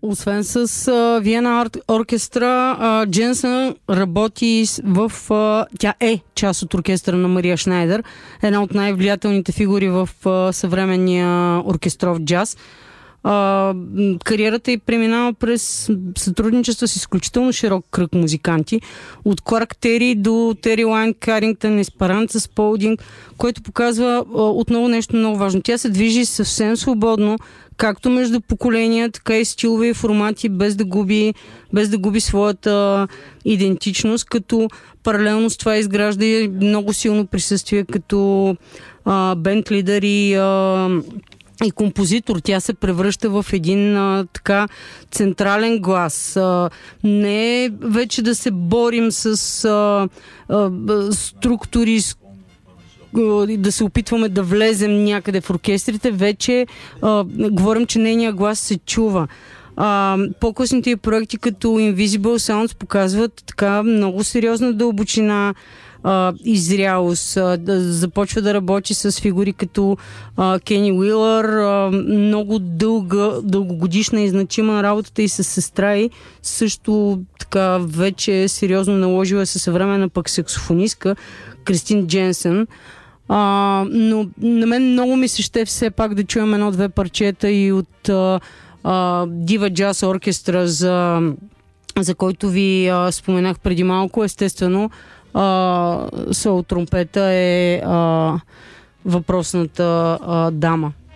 освен с Виена оркестра, Дженсън работи тя е част от оркестъра на Мария Шнайдер, една от най-влиятелните фигури в съвременния оркестров джаз. Кариерата й преминава през сътрудничество с изключително широк кръг музиканти, от Кларк Тери до Тери Лайн Карингтън, Есперанца Сполдинг, който показва отново нещо много важно. Тя се движи съвсем свободно, както между поколения, така и стилове и формати, без да губи своята идентичност, като паралелно с това изгражда и много силно присъствие като бенд лидер и композитор. Тя се превръща в един така централен глас. Не е вече да се борим с структури, да се опитваме да влезем някъде в оркестрите. Вече говорим, че нейният глас се чува. По-късните проекти като Invisible Sounds показват така много сериозна дълбочина, изрялост, започва да работи с фигури като Кени Уилър, много дългогодишна и значима работата и с сестра й, също така вече сериозно наложила се съвременна пък саксофонистка Кристин Дженсън. Но на мен много ми се ще все пак да чуем едно-две парчета и от Дива Джаз оркестра, за който ви споменах преди малко. Естествено, сол тромпета е въпросната дама.